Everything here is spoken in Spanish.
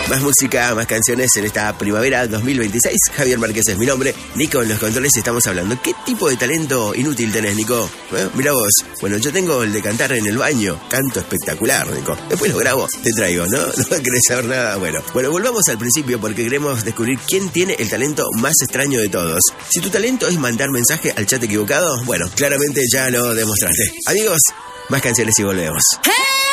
Más música, más canciones en esta primavera 2026. Javier Márquez es mi nombre. Nico, en los controles estamos hablando. ¿Qué tipo de talento inútil tenés, Nico? Mira vos. Bueno, yo tengo el de cantar en el baño. Canto espectacular, Nico. Después lo grabo, te traigo, ¿no? No querés saber nada. Bueno, volvamos al principio porque queremos descubrir quién tiene el talento más extraño de todos. Si tu talento es mandar mensaje al chat equivocado, bueno, claramente ya lo demostraste. Amigos, más canciones y volvemos.